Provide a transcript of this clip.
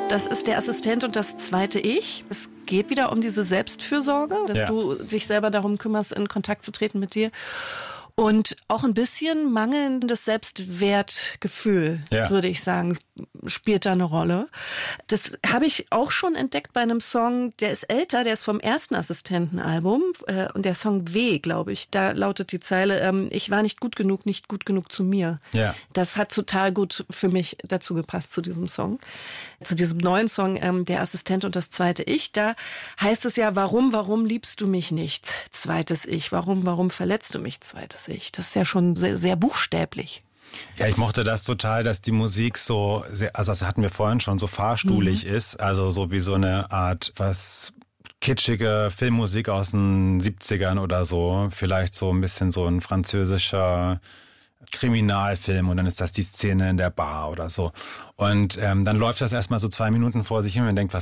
Das ist der Assistent und das zweite Ich. Es geht wieder um diese Selbstfürsorge, dass du dich selber darum kümmerst, in Kontakt zu treten mit dir. Und auch ein bisschen mangelndes Selbstwertgefühl, würde ich sagen, spielt da eine Rolle. Das habe ich auch schon entdeckt bei einem Song, der ist älter, der ist vom ersten Assistentenalbum. Und der Song W, glaube ich, da lautet die Zeile, ich war nicht gut genug zu mir. Ja. Das hat total gut für mich dazu gepasst, zu diesem Song. Zu diesem neuen Song, der Assistent und das zweite Ich, da heißt es ja, warum liebst du mich nicht? Zweites Ich. Warum verletzt du mich? Zweites Ich. Das ist ja schon sehr, sehr buchstäblich. Ja, ich mochte das total, dass die Musik so, sehr, also das hatten wir vorhin schon, so fahrstuhlig ist. Also so wie so eine Art, was kitschige Filmmusik aus den 70ern oder so. Vielleicht so ein bisschen so ein französischer Kriminalfilm und dann ist das die Szene in der Bar oder so. Und dann läuft das erstmal so 2 Minuten vor sich hin und man denkt,